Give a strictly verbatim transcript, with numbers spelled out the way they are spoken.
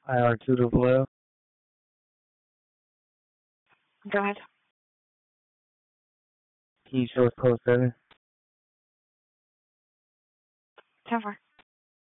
I R two to below. Go ahead. Can you show us code seven? ten four.